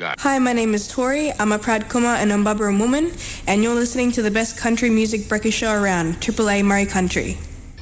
guy. Hi, my name is Tori. I'm a proud Kuma and Umbabura woman, and you're listening to the best country music breakfast show around, Triple A Murray Country.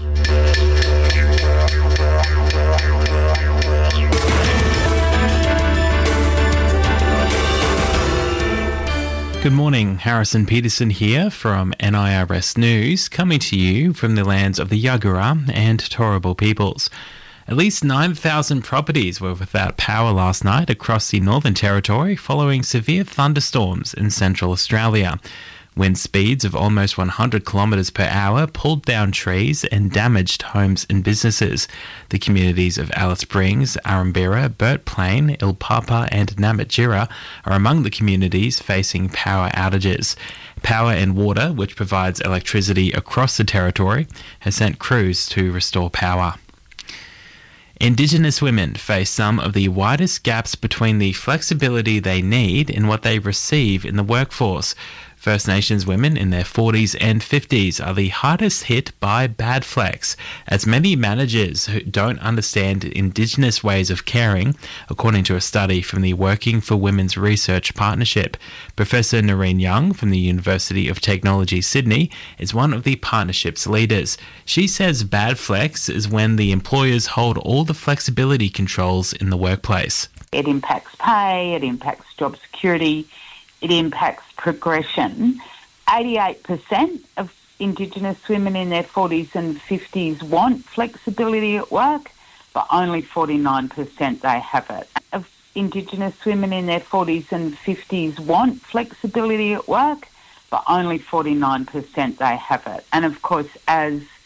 Good morning, Harrison Peterson here from NIRS News, coming to you from the lands of the Yagara and Turrbal peoples. At least 9,000 properties were without power last night across the Northern Territory following severe thunderstorms in Central Australia. Wind speeds of almost 100 kilometres per hour pulled down trees and damaged homes and businesses. The communities of Alice Springs, Arambira, Burt Plain, Ilpapa and Namatjira are among the communities facing power outages. Power and Water, which provides electricity across the territory, has sent crews to restore power. Indigenous women face some of the widest gaps between the flexibility they need and what they receive in the workforce. First Nations women in their 40s and 50s are the hardest hit by bad flex, as many managers who don't understand Indigenous ways of caring, according to a study from the Working for Women's Research Partnership. Professor Noreen Young from the University of Technology, Sydney, is one of the partnership's leaders. She says bad flex is when the employers hold all the flexibility controls in the workplace. It impacts pay, it impacts job security, it impacts progression. 88% of Indigenous women in their 40s and 50s want flexibility at work, but only 49% they have it. Of Indigenous women in their 40s and 50s want flexibility at work, but only 49% they have it. And of course, as